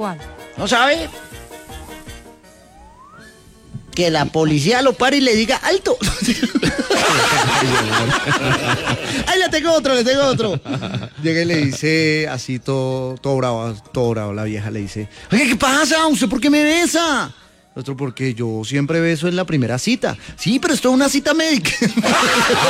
¿Cuál? ¿No sabe? Que la policía lo pare y le diga ¡alto! ¡Ay, le tengo otro! Llega y le dice así todo bravo, la vieja le dice, oye, ¿qué pasa? ¿Usted por qué me besa? El otro, porque yo siempre beso en la primera cita. Sí, pero esto es una cita médica.